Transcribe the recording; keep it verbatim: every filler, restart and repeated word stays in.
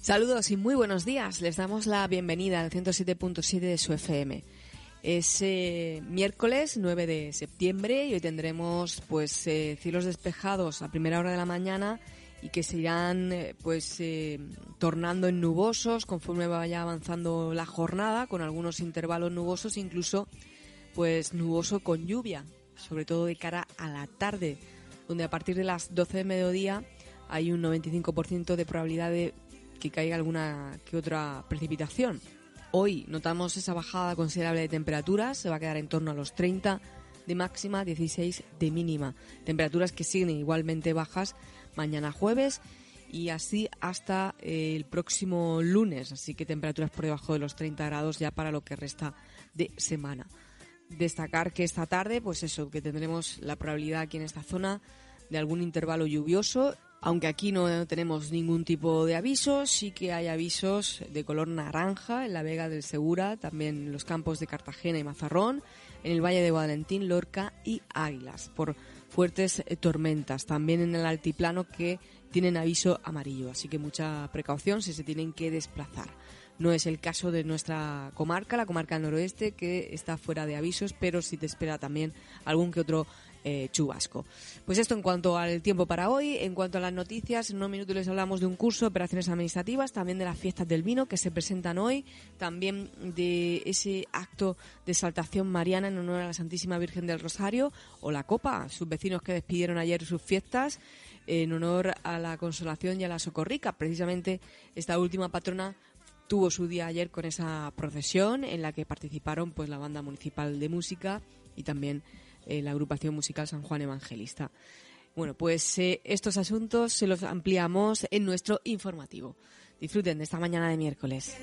Saludos y muy buenos días. Les damos la bienvenida al ciento siete punto siete de su F M. Es eh, miércoles nueve de septiembre y hoy tendremos pues eh, cielos despejados a primera hora de la mañana y que se irán eh, pues eh, tornando en nubosos conforme vaya avanzando la jornada, con algunos intervalos nubosos, incluso pues nuboso con lluvia, sobre todo de cara a la tarde, donde a partir de las doce de mediodía hay un noventa y cinco por ciento de probabilidad de que caiga alguna que otra precipitación. Hoy notamos esa bajada considerable de temperaturas, se va a quedar en torno a los treinta de máxima, dieciséis de mínima. Temperaturas que siguen igualmente bajas mañana jueves y así hasta eh, el próximo lunes, así que temperaturas por debajo de los treinta grados ya para lo que resta de semana. Destacar que esta tarde, pues eso, que tendremos la probabilidad aquí en esta zona de algún intervalo lluvioso. Aunque aquí no tenemos ningún tipo de avisos, sí que hay avisos de color naranja en la Vega del Segura, también en los campos de Cartagena y Mazarrón, en el Valle de Valentín, Lorca y Águilas, por fuertes tormentas. También en el altiplano, que tienen aviso amarillo, así que mucha precaución si se tienen que desplazar. No es el caso de nuestra comarca, la comarca noroeste, que está fuera de avisos, pero sí te espera también algún que otro eh, chubasco. Pues esto en cuanto al tiempo para hoy. En cuanto a las noticias, en unos minutos les hablamos de un curso de operaciones administrativas, también de las fiestas del vino que se presentan hoy, también de ese acto de exaltación mariana en honor a la Santísima Virgen del Rosario, o la Copa, sus vecinos que despidieron ayer sus fiestas en honor a la Consolación y a la Socorrica. Precisamente esta última patrona tuvo su día ayer con esa procesión en la que participaron pues la Banda Municipal de Música y también eh, la agrupación musical San Juan Evangelista. Bueno, pues eh, estos asuntos se los ampliamos en nuestro informativo. Disfruten de esta mañana de miércoles.